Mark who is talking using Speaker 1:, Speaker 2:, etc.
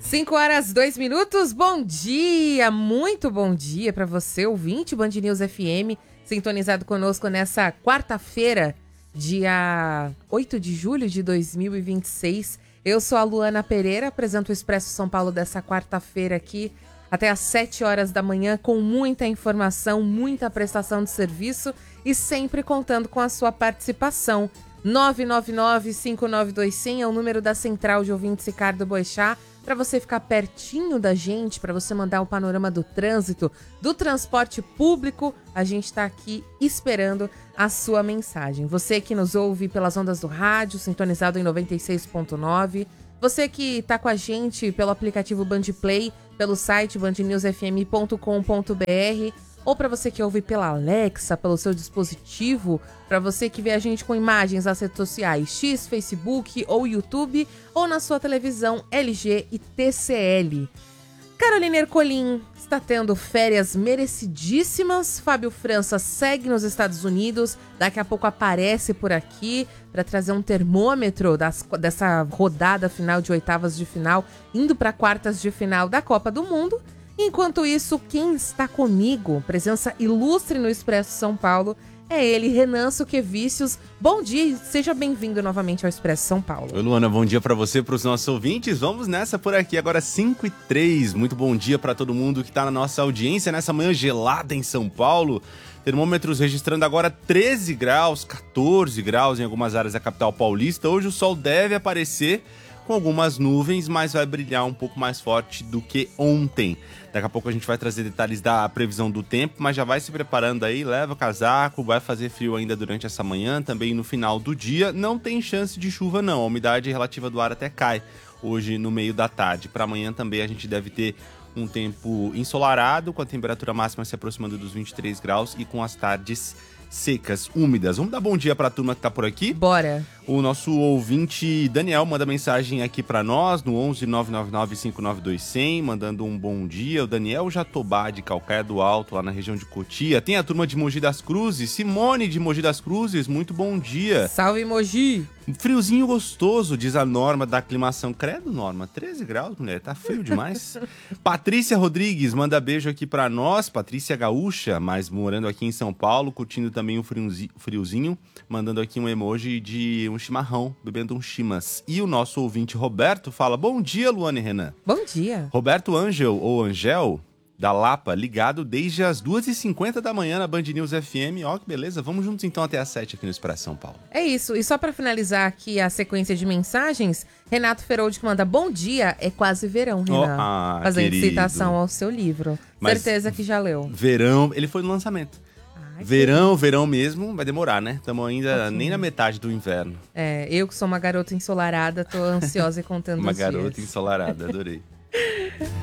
Speaker 1: 5h02. Bom dia, muito bom dia para você, ouvinte Band News FM, sintonizado conosco nessa quarta-feira, dia 8 de julho de 2026. Eu sou a Luana Pereira, apresento o Expresso São Paulo dessa quarta-feira aqui até às 7 horas da manhã, com muita informação, muita prestação de serviço e sempre contando com a sua participação. 999-5921 é o número da Central de Ouvintes Ricardo Boechat, para você ficar pertinho da gente, para você mandar o panorama do trânsito, do transporte público. A gente está aqui esperando a sua mensagem. Você que nos ouve pelas ondas do rádio, sintonizado em 96.9. Você que está com a gente pelo aplicativo Bandplay, pelo site bandnewsfm.com.br. Ou para você que ouve pela Alexa, pelo seu dispositivo, para você que vê a gente com imagens nas redes sociais, X, Facebook ou YouTube, ou na sua televisão LG e TCL. Carolina Ercolim está tendo férias merecidíssimas. Fábio França segue nos Estados Unidos. Daqui a pouco aparece por aqui para trazer um termômetro dessa rodada final de oitavas de final, indo para quartas de final da Copa do Mundo. Enquanto isso, quem está comigo, presença ilustre no Expresso São Paulo, é ele, Renan Suquevicius. Bom dia e seja bem-vindo novamente ao Expresso São Paulo.
Speaker 2: Oi, Luana, bom dia para você, para os nossos ouvintes. Vamos nessa por aqui, agora 5h03. Muito bom dia para todo mundo que está na nossa audiência nessa manhã gelada em São Paulo. Termômetros registrando agora 13 graus, 14 graus em algumas áreas da capital paulista. Hoje o sol deve aparecer com algumas nuvens, mas vai brilhar um pouco mais forte do que ontem. Daqui a pouco a gente vai trazer detalhes da previsão do tempo, mas já vai se preparando aí, leva casaco, vai fazer frio ainda durante essa manhã, também no final do dia. Não tem chance de chuva não, a umidade relativa do ar até cai hoje no meio da tarde. Para amanhã também a gente deve ter um tempo ensolarado, com a temperatura máxima se aproximando dos 23 graus e com as tardes secas, úmidas. Vamos dar bom dia para a turma que tá por aqui?
Speaker 1: Bora!
Speaker 2: O nosso ouvinte Daniel manda mensagem aqui para nós no 11 999 592 100, mandando um bom dia. O Daniel Jatobá de Calcaia do Alto, lá na região de Cotia. Tem a turma de Mogi das Cruzes, Simone de Mogi das Cruzes, muito bom dia.
Speaker 1: Salve, Mogi!
Speaker 2: Friozinho gostoso, diz a Norma da aclimação. Credo, Norma, 13 graus, mulher, tá frio demais. Patrícia Rodrigues manda beijo aqui pra nós. Patrícia Gaúcha, mas morando aqui em São Paulo, curtindo também um friozinho, mandando aqui um emoji de um chimarrão, bebendo um chimas. E o nosso ouvinte Roberto fala, bom dia, Luana e Renan.
Speaker 1: Bom dia.
Speaker 2: Roberto Angel, ou Angel, da Lapa, ligado desde as 2h50 da manhã na Band News FM. Ó, que beleza. Vamos juntos então até às 7 aqui no Expresso São Paulo.
Speaker 1: É isso. E só para finalizar aqui a sequência de mensagens, Renato Feroldi que manda bom dia, é quase verão, Renan. Fazendo
Speaker 2: querido.
Speaker 1: Citação ao seu livro.
Speaker 2: Mas
Speaker 1: certeza que já leu.
Speaker 2: Verão, ele foi no lançamento. Verão mesmo, vai demorar, né? Estamos ainda nem na metade do inverno.
Speaker 1: Eu que sou uma garota ensolarada, tô ansiosa e contando
Speaker 2: uma
Speaker 1: os dias.
Speaker 2: garota ensolarada, adorei.